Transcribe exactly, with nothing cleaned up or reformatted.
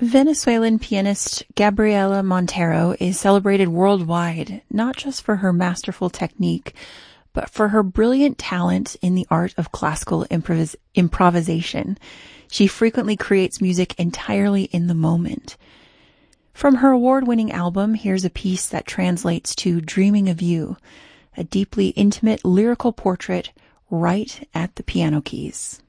Venezuelan pianist Gabriela Montero is celebrated worldwide, not just for her masterful technique, but for her brilliant talent in the art of classical improvis- improvisation. She frequently creates music entirely in the moment. From her award-winning album, here's a piece that translates to Dreaming of You, a deeply intimate lyrical portrait right at the piano keys.